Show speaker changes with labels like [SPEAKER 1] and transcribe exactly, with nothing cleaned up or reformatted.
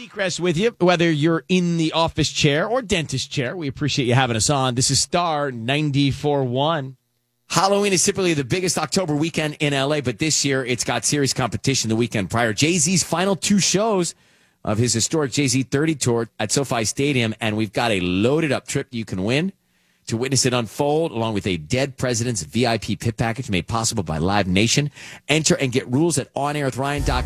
[SPEAKER 1] Seacrest with you, whether you're in the office chair or dentist chair. We appreciate you having us on. This is Star ninety-four point one. Halloween is typically the biggest October weekend in L A, but this year it's got serious competition the weekend prior. Jay-Z's final two shows of his historic Jay-Z thirty tour at SoFi Stadium, and we've got a loaded-up trip you can win to witness it unfold, along with a Dead President's V I P pit package made possible by Live Nation. Enter and get rules at on air with ryan dot com.